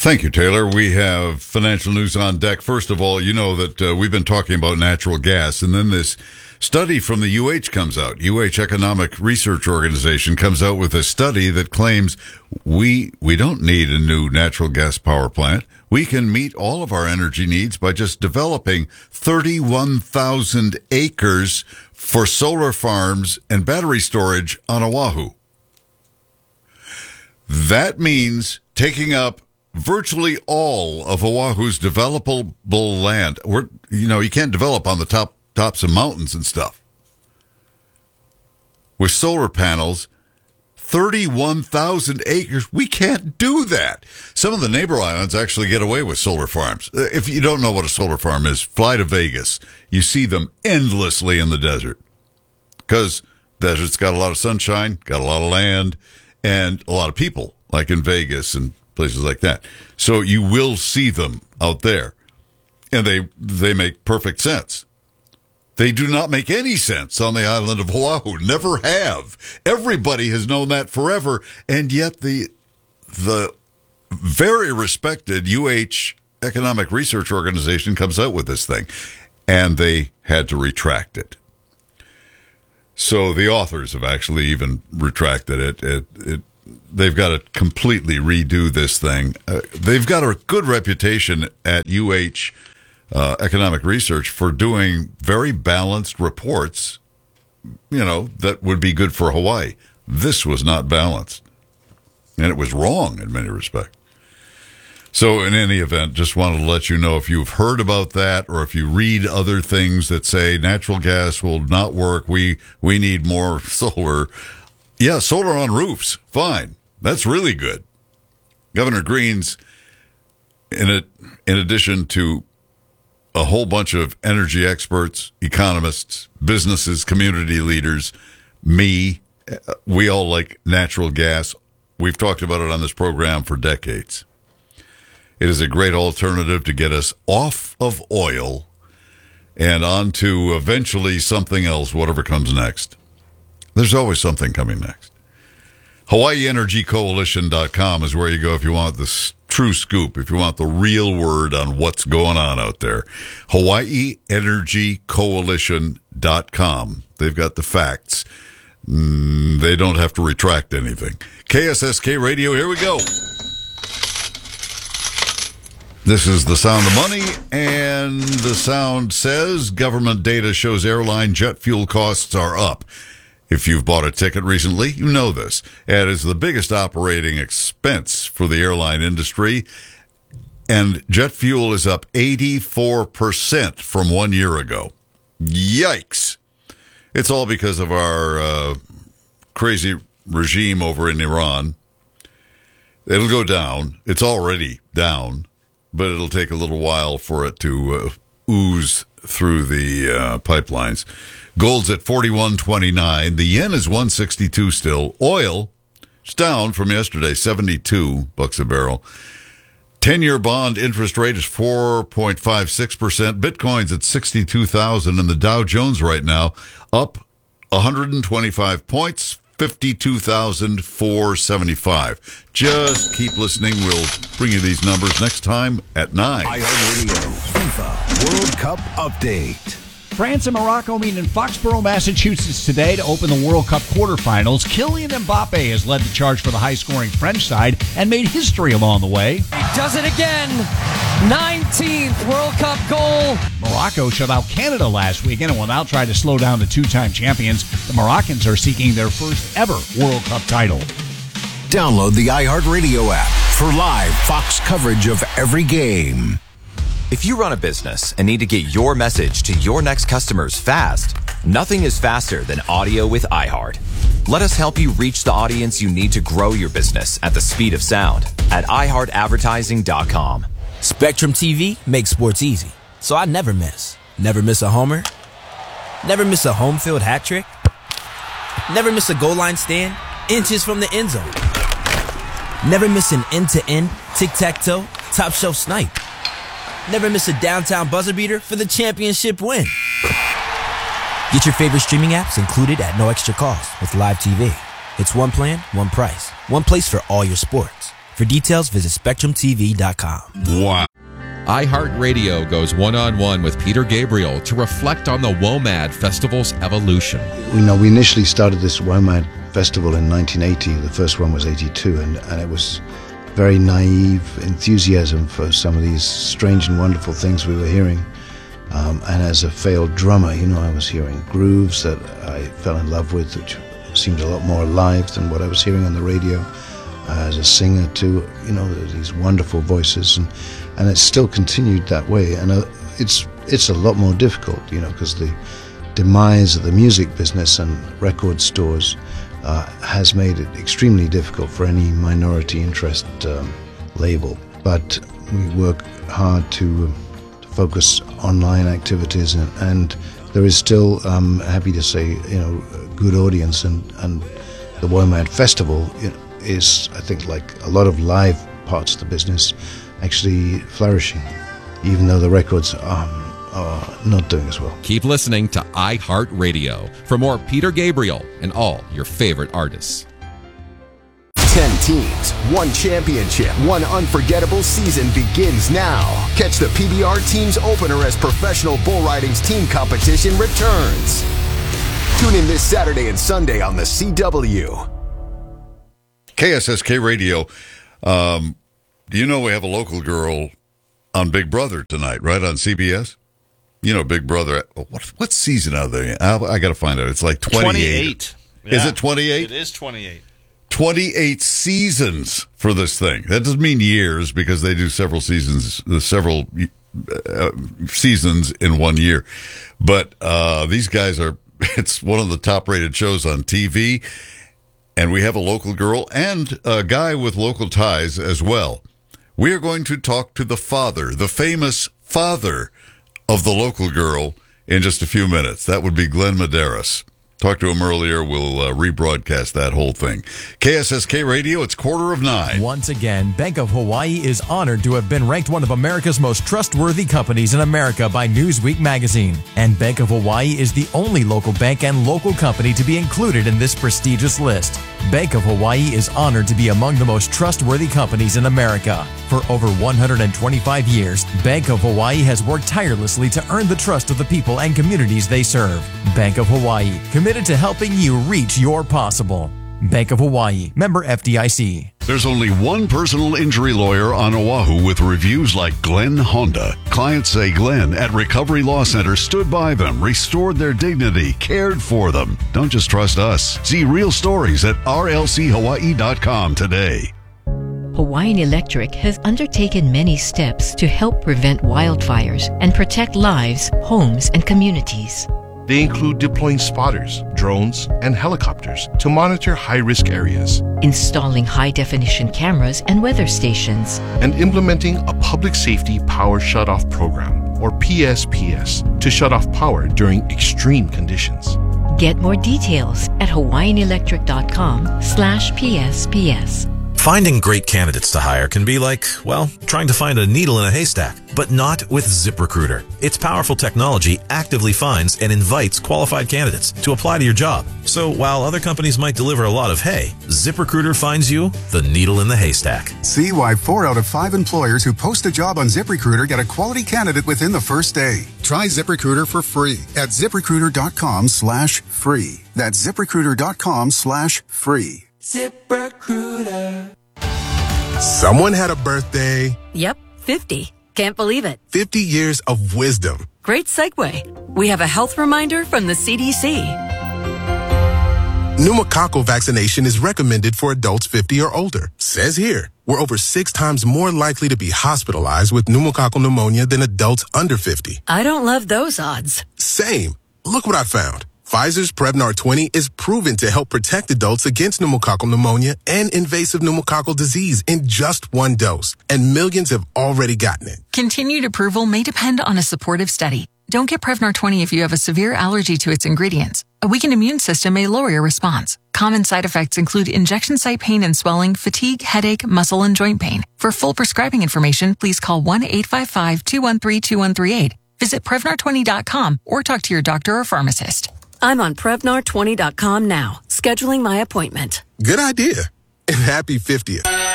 Thank you, Taylor. We have financial news on deck. First of all, you know that we've been talking about natural gas, and then this study from the UH comes out. UH Economic Research Organization comes out with a study that claims we don't need a new natural gas power plant. We can meet all of our energy needs by just developing 31,000 acres for solar farms and battery storage on Oahu. That means taking up virtually all of Oahu's developable land. You can't develop on the tops of mountains and stuff. With solar panels, 31,000 acres, we can't do that. Some of the neighbor islands actually get away with solar farms. If you don't know what a solar farm is, fly to Vegas. You see them endlessly in the desert. Because desert's got a lot of sunshine, got a lot of land, and a lot of people, like in Vegas and places like that. So you will see them out there. And they make perfect sense. They do not make any sense on the island of Oahu. Never have. Everybody has known that forever. And yet the very respected UH Economic Research Organization comes out with this thing. And they had to retract it. So the authors have actually even retracted it. They've got to completely redo this thing. They've got a good reputation at UH Economic Research for doing very balanced reports, that would be good for Hawaii. This was not balanced, and it was wrong in many respects. So in any event, just wanted to let you know if you've heard about that or if you read other things that say natural gas will not work, we need more solar. Yeah, solar on roofs, fine. That's really good. Governor Green's, in addition to a whole bunch of energy experts, economists, businesses, community leaders, we all like natural gas. We've talked about it on this program for decades. It is a great alternative to get us off of oil and onto eventually something else, whatever comes next. There's always something coming next. HawaiiEnergyCoalition.com is where you go if you want the true scoop, if you want the real word on what's going on out there. HawaiiEnergyCoalition.com. They've got the facts. They don't have to retract anything. KSSK Radio, here we go. This is the sound of money, and the sound says government data shows airline jet fuel costs are up. If you've bought a ticket recently, you know this. It is the biggest operating expense for the airline industry, and jet fuel is up 84% from 1 year ago. Yikes. It's all because of our crazy regime over in Iran. It'll go down. It's already down, but it'll take a little while for it to ooze through the pipelines. Gold's at $41.29. The yen is $1.62 still. Oil is down from yesterday, $72 a barrel. 10-year bond interest rate is 4.56%. Bitcoin's at 62,000, and the Dow Jones right now up 125 points, 52,475. Just keep listening. We'll bring you these numbers next time at 9. iHeartRadio FIFA World Cup Update. France and Morocco meet in Foxborough, Massachusetts today to open the World Cup quarterfinals. Kylian Mbappe has led the charge for the high-scoring French side and made history along the way. He does it again. 19th World Cup goal. Morocco shut out Canada last weekend and will now try to slow down the two-time champions. The Moroccans are seeking their first ever World Cup title. Download the iHeartRadio app for live Fox coverage of every game. If you run a business and need to get your message to your next customers fast, nothing is faster than audio with iHeart. Let us help you reach the audience you need to grow your business at the speed of sound at iHeartAdvertising.com. Spectrum TV makes sports easy, so I never miss. Never miss a homer. Never miss a home field hat trick. Never miss a goal line stand inches from the end zone. Never miss an end-to-end, tic-tac-toe, top shelf snipe. Never miss a downtown buzzer beater for the championship win. Get your favorite streaming apps included at no extra cost with Live TV. It's one plan, one price, one place for all your sports. For details, visit SpectrumTV.com. Wow. iHeartRadio goes one-on-one with Peter Gabriel to reflect on the WOMAD Festival's evolution. We initially started this WOMAD Festival in 1980. The first one was 82, and it was very naive enthusiasm for some of these strange and wonderful things we were hearing. And as a failed drummer, I was hearing grooves that I fell in love with, which seemed a lot more alive than what I was hearing on the radio. As a singer too, these wonderful voices, and it's still continued that way. And it's a lot more difficult, because the demise of the music business and record stores has made it extremely difficult for any minority interest label. But we work hard to focus online activities, and there is still, happy to say, a good audience, and the WOMAD Festival is, I think, like a lot of live parts of the business, actually flourishing, even though the records are not doing as well. Keep listening to iHeartRadio for more Peter Gabriel and all your favorite artists. 10 teams, 1 championship, 1 unforgettable season begins now. Catch the PBR Teams Opener as Professional Bull Riding's team competition returns. Tune in this Saturday and Sunday on the CW. KSSK Radio. We have a local girl on Big Brother tonight, right, on CBS? Big Brother. What season are they? I got to find out. It's like 28. Yeah. Is it 28? It is 28. 28 seasons for this thing. That doesn't mean years, because they do several seasons in 1 year. But these guys it's one of the top-rated shows on TV. And we have a local girl and a guy with local ties as well. We are going to talk to the famous father of the local girl, in just a few minutes. That would be Glenn Medeiros. Talked to him earlier. We'll rebroadcast that whole thing. KSSK Radio, it's 8:45. Once again, Bank of Hawaii is honored to have been ranked one of America's most trustworthy companies in America by Newsweek magazine. And Bank of Hawaii is the only local bank and local company to be included in this prestigious list. Bank of Hawaii is honored to be among the most trustworthy companies in America. For over 125 years, Bank of Hawaii has worked tirelessly to earn the trust of the people and communities they serve. Bank of Hawaii, committed to helping you reach your possible. Bank of Hawaii, member FDIC. There's only one personal injury lawyer on Oahu with reviews like Glenn Honda. Clients say Glenn at Recovery Law Center stood by them, restored their dignity, cared for them. Don't just trust us. See real stories at rlchawaii.com today. Hawaiian Electric has undertaken many steps to help prevent wildfires and protect lives, homes, and communities. They include deploying spotters, drones, and helicopters to monitor high-risk areas, installing high-definition cameras and weather stations, and implementing a Public Safety Power Shutoff Program, or PSPS, to shut off power during extreme conditions. Get more details at hawaiianelectric.com/PSPS. Finding great candidates to hire can be like, trying to find a needle in a haystack, but not with ZipRecruiter. Its powerful technology actively finds and invites qualified candidates to apply to your job. So while other companies might deliver a lot of hay, ZipRecruiter finds you the needle in the haystack. See why 4 out of 5 employers who post a job on ZipRecruiter get a quality candidate within the first day. Try ZipRecruiter for free at ZipRecruiter.com/free. That's ZipRecruiter.com/free. ZipRecruiter. Someone had a birthday. Yep, 50. Can't believe it. 50 years of wisdom. Great segue. We have a health reminder from the CDC. Pneumococcal vaccination is recommended for adults 50 or older. Says here, we're over 6 times more likely to be hospitalized with pneumococcal pneumonia than adults under 50. I don't love those odds. Same. Look what I found. Pfizer's Prevnar 20 is proven to help protect adults against pneumococcal pneumonia and invasive pneumococcal disease in just 1 dose, and millions have already gotten it. Continued approval may depend on a supportive study. Don't get Prevnar 20 if you have a severe allergy to its ingredients. A weakened immune system may lower your response. Common side effects include injection site pain and swelling, fatigue, headache, muscle, and joint pain. For full prescribing information, please call 1-855-213-2138. Visit Prevnar20.com or talk to your doctor or pharmacist. I'm on Prevnar20.com now, scheduling my appointment. Good idea. And happy 50th.